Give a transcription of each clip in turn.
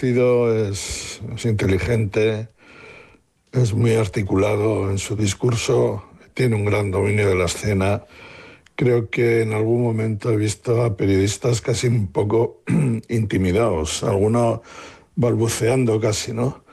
parecido, es inteligente, es muy articulado en su discurso, tiene un gran dominio de la escena. Creo que en algún momento he visto a periodistas casi un poco intimidados, algunos balbuceando casi, ¿no?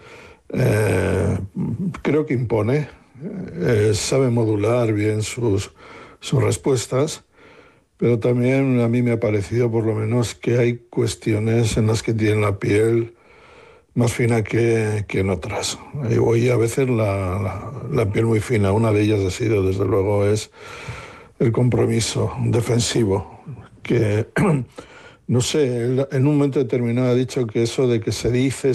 Creo que impone, sabe modular bien sus respuestas, pero también a mí me ha parecido por lo menos que hay cuestiones en las que tiene la piel más fina que en otras. Y hoy a veces la piel muy fina, una de ellas ha sido, desde luego, es el compromiso defensivo, que no sé, él en un momento determinado ha dicho que eso de que se dice,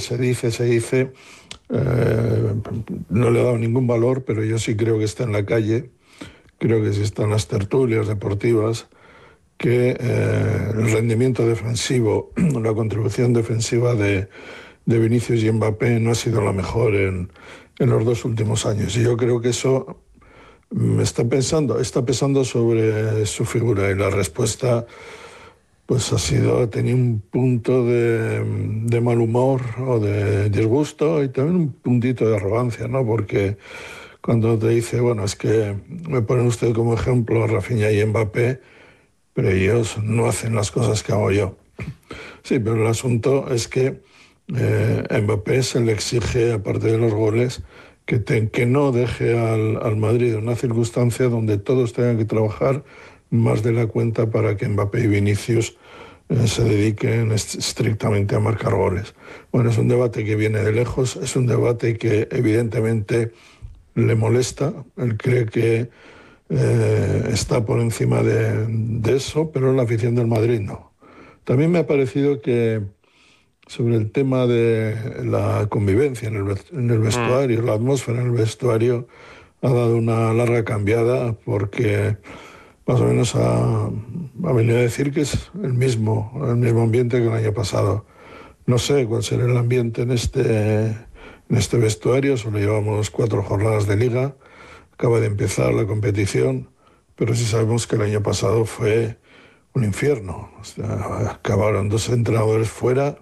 no le ha dado ningún valor, pero yo sí creo que está en la calle, creo que sí está en las tertulias deportivas, que el rendimiento defensivo, la contribución defensiva de Vinicius y Mbappé no ha sido la mejor en los 2 últimos años. Y yo creo que eso está pesando sobre su figura, y la respuesta pues ha tenido un punto de mal humor o de disgusto, y también un puntito de arrogancia, ¿no? Porque cuando te dice, bueno, es que me ponen usted como ejemplo a Rafinha y Mbappé, pero ellos no hacen las cosas que hago yo. Sí, pero el asunto es que a Mbappé se le exige, aparte de los goles, que no deje al Madrid en una circunstancia donde todos tengan que trabajar más de la cuenta para que Mbappé y Vinicius se dediquen estrictamente a marcar goles. Bueno, es un debate que viene de lejos, es un debate que evidentemente le molesta. Él cree que está por encima de eso, pero la afición del Madrid no. También me ha parecido que sobre el tema de la convivencia en el vestuario, la atmósfera en el vestuario, ha dado una larga cambiada, porque más o menos ha venido a decir que es el mismo ambiente que el año pasado. No sé cuál será el ambiente en este vestuario, solo llevamos 4 jornadas de liga, acaba de empezar la competición, pero sí sabemos que el año pasado fue un infierno. O sea, acabaron 2 entrenadores fuera,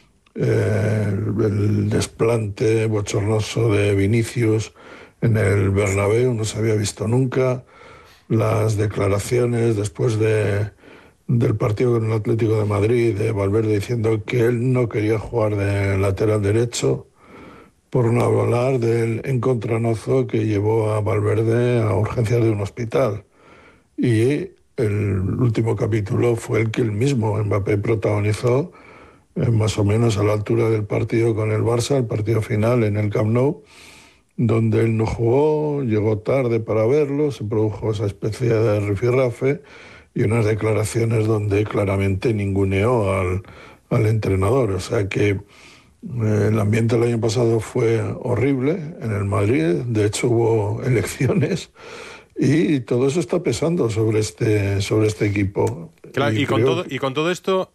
el desplante bochornoso de Vinicius en el Bernabéu no se había visto nunca, las declaraciones después del partido con el Atlético de Madrid de Valverde diciendo que él no quería jugar de lateral derecho, por no hablar del encontronazo que llevó a Valverde a urgencias de un hospital. Y el último capítulo fue el que él mismo, Mbappé, protagonizó, más o menos a la altura del partido con el Barça, el partido final en el Camp Nou, donde él no jugó, llegó tarde para verlo, se produjo esa especie de rifirrafe y unas declaraciones donde claramente ninguneó al entrenador. O sea que el ambiente el año pasado fue horrible en el Madrid, de hecho hubo elecciones, y todo eso está pesando sobre este equipo. Claro, y con todo esto,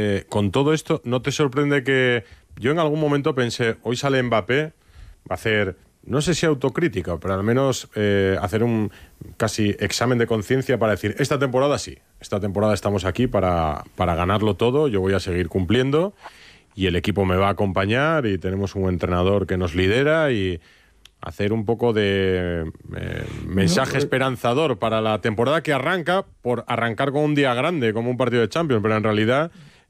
¿no te sorprende que yo en algún momento pensé, hoy sale Mbappé, va a hacer, no sé si autocrítica, pero al menos hacer un casi examen de conciencia para decir, esta temporada sí, esta temporada estamos aquí para ganarlo todo, yo voy a seguir cumpliendo y el equipo me va a acompañar y tenemos un entrenador que nos lidera, y hacer un poco de mensaje esperanzador para la temporada que arranca, por arrancar con un día grande como un partido de Champions, pero en realidad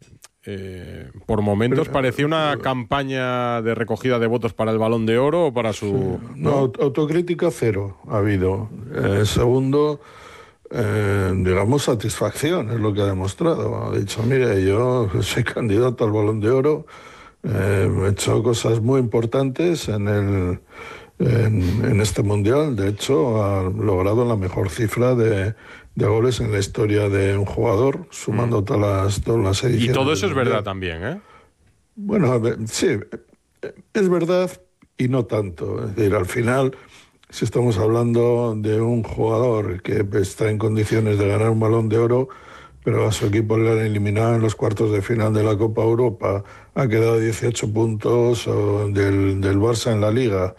por momentos parecía una campaña de recogida de votos para el Balón de Oro o para su... Sí, no, autocrítica cero ha habido. Segundo, digamos, satisfacción es lo que ha demostrado. Ha dicho, mire, yo soy candidato al Balón de Oro, he hecho cosas muy importantes en este Mundial. De hecho, ha logrado la mejor cifra de goles en la historia de un jugador, sumando todas las ediciones. Y todo eso es verdad también, ¿eh? Bueno, a ver, sí, es verdad y no tanto. Es decir, al final, si estamos hablando de un jugador que está en condiciones de ganar un Balón de Oro, pero a su equipo le han eliminado en los cuartos de final de la Copa Europa, ha quedado 18 puntos del Barça en la Liga,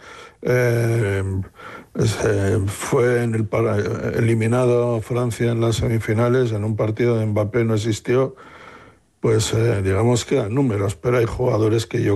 fue eliminado Francia en las semifinales, en un partido de Mbappé no existió, pues digamos que eran números, pero hay jugadores que yo